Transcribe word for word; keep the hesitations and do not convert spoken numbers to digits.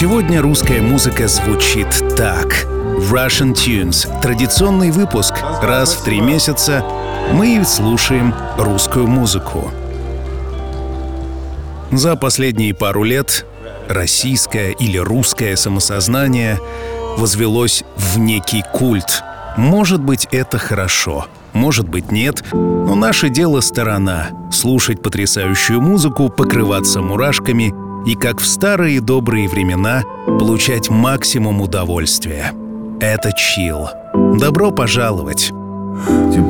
Сегодня русская музыка звучит так. Russian Tunes — традиционный выпуск. Раз в три месяца мы слушаем русскую музыку. За последние пару лет российское или русское самосознание возвелось в некий культ. Может быть, это хорошо, может быть, нет, но наше дело сторона — слушать потрясающую музыку, покрываться мурашками и, как в старые добрые времена, получать максимум удовольствия. Это чилл. Добро пожаловать!